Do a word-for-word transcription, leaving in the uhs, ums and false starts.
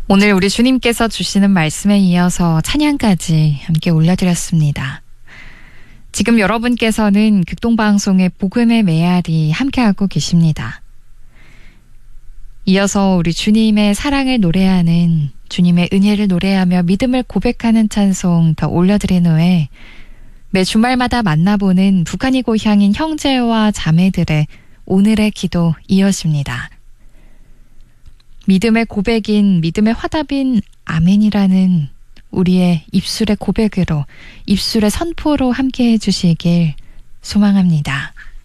오늘 우리 주님께서 주시는 말씀에 이어서 찬양까지 함께 올려드렸습니다. 지금 여러분께서는 극동방송의 복음의 메아리 함께하고 계십니다. 이어서 우리 주님의 사랑을 노래하는, 주님의 은혜를 노래하며 믿음을 고백하는 찬송 더 올려드린 후에 매 주말마다 만나보는 북한이 고향인 형제와 자매들의 오늘의 기도 이어집니다. 믿음의 고백인, 믿음의 화답인 아멘이라는 우리의 입술의 고백으로, 입술의 선포로 함께 해주시길 소망합니다.